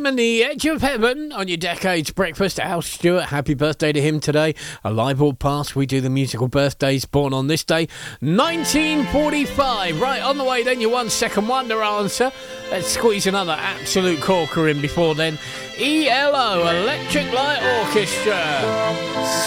Simon, the Edge of Heaven on your Decades Breakfast. Al Stewart, happy birthday to him today. A live broadcast, we do the musical birthdays, born on this day, 1945. Right, on the way then, your 1 second wonder answer. Let's squeeze another absolute corker in before then. ELO, Electric Light Orchestra.